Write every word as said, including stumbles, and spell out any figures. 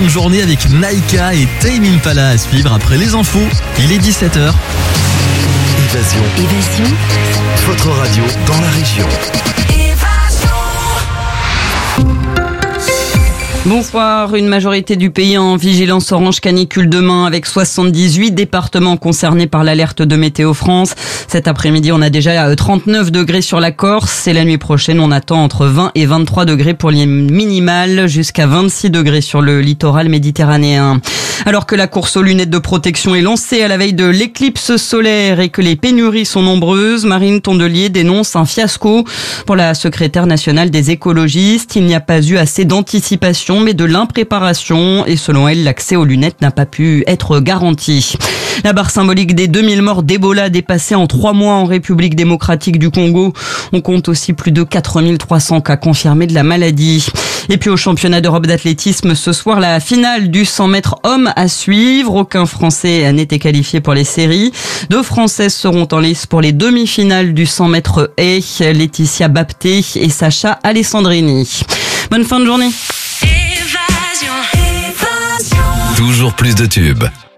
fin de journée avec Naika et Tame Impala à suivre après les infos. Il est dix-sept heures. Évasion. Évasion. Votre radio dans la région. Bonsoir. Une majorité du pays en vigilance orange canicule demain avec soixante-dix-huit départements concernés par l'alerte de Météo France. Cet après-midi, on a déjà trente-neuf degrés sur la Corse et la nuit prochaine, on attend entre vingt et vingt-trois degrés pour les minimales jusqu'à vingt-six degrés sur le littoral méditerranéen. Alors que la course aux lunettes de protection est lancée à la veille de l'éclipse solaire et que les pénuries sont nombreuses, Marine Tondelier dénonce un fiasco. Pour la secrétaire nationale des écologistes, il n'y a pas eu assez d'anticipation mais de l'impréparation et selon elle, l'accès aux lunettes n'a pas pu être garanti. La barre symbolique des deux mille morts d'Ebola dépassée en trois mois en République démocratique du Congo. On compte aussi plus de quatre mille trois cents cas confirmés de la maladie. Et puis au championnat d'Europe d'athlétisme, ce soir, la finale du cent mètres hommes à suivre. Aucun Français n'était qualifié pour les séries. Deux Françaises seront en lice pour les demi-finales du cent mètres haies, Laetitia Bapté et Sacha Alessandrini. Bonne fin de journée. Toujours plus de tubes.